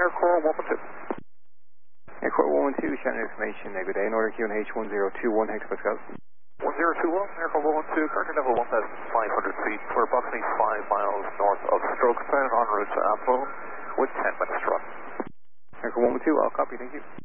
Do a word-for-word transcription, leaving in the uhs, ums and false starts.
Aircore one one two. Aircore one one two, Shannon information, uh, good day, Northern Q N H one zero two one, Hex Pascal. one zero two one, Aircore one one two, current level one thousand five hundred feet, we're approximately five miles north of Stroke Sound en route to Athlone with ten minutes run. Aircore one one two, I'll copy, thank you.